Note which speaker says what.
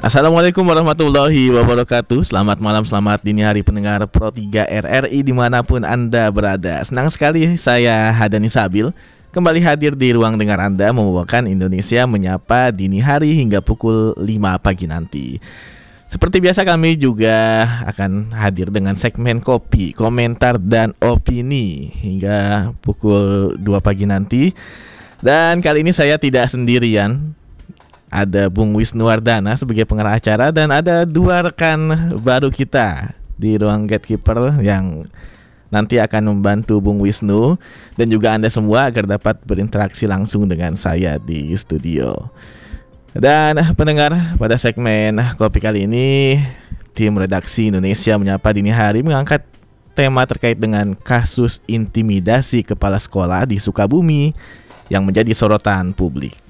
Speaker 1: Assalamualaikum warahmatullahi wabarakatuh. Selamat malam, selamat dini hari pendengar Pro 3 RRI dimanapun Anda berada. Senang sekali saya Hadani Sabil kembali hadir di ruang dengar Anda, membawakan Indonesia Menyapa dini hari hingga pukul 5 pagi nanti. Seperti biasa kami juga akan hadir dengan segmen kopi, komentar dan opini hingga pukul 2 pagi nanti. Dan kali ini saya tidak sendirian. Ada Bung Wisnu Wardana sebagai pengarah acara dan ada dua rekan baru kita di ruang gatekeeper yang nanti akan membantu Bung Wisnu dan juga Anda semua agar dapat berinteraksi langsung dengan saya di studio. Dan pendengar, pada segmen kopi kali ini tim redaksi Indonesia Menyapa Dini Hari mengangkat tema terkait dengan kasus intimidasi kepala sekolah di Sukabumi yang menjadi sorotan publik.